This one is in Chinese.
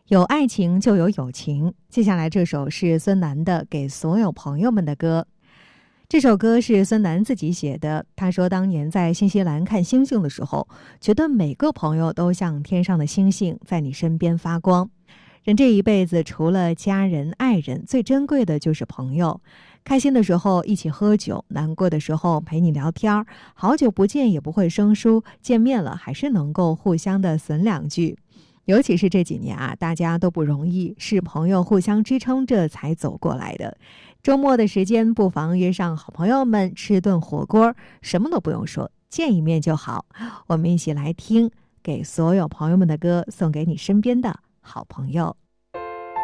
有爱情就有友情。接下来这首是孙楠的《给所有朋友们的歌》。这首歌是孙楠自己写的，他说当年在新西兰看星星的时候，觉得每个朋友都像天上的星星，在你身边发光。人这一辈子除了家人爱人，最珍贵的就是朋友。开心的时候一起喝酒，难过的时候陪你聊天，好久不见也不会生疏，见面了还是能够互相的损两句。尤其是这几年啊，大家都不容易，是朋友互相支撑着才走过来的。周末的时间不妨约上好朋友们吃顿火锅，什么都不用说，见一面就好。我们一起来听给所有朋友们的歌，送给你身边的好朋友。